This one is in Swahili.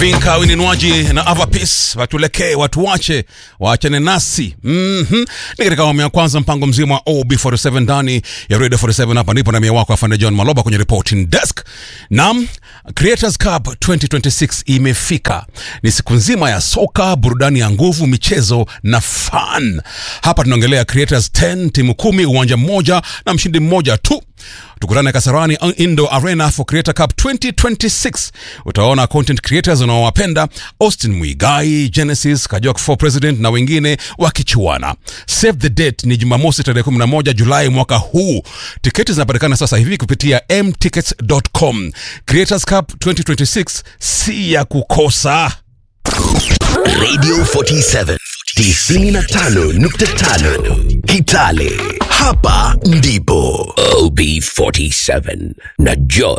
Vinka Wininwaji na Avapeace watulekee, watu waachane nasi. Ni katika awamu ya kwanza mpango mzima wa OB47 ndani ya Radio 47. Hapa ndipo na mie wako afande John Maloba kwenye reporting desk. Naam, Creators Cup 2026 imefika. Ni siku nzima ya soka, burudani ya nguvu, michezo na fun. Hapa tunaongelea Creators 10, timu 10, uwanja mmoja na mshindi mmoja tu. Tukutane Kasarani Indo Arena for Creator Cup 2026. Utaona content creators unaowapenda, Austin Muigai, Genesis, Kajok for President na wengine wakichuana. Save the date ni Jumamosi tarehe 11 Julai mwaka huu. Tiketi zinapatikana sasa hivi kupitia mtickets.com. Creators Cup 2026 si ya kukosa. Radio 47 95.5 Kitale. Hapa ndipo OB47 na John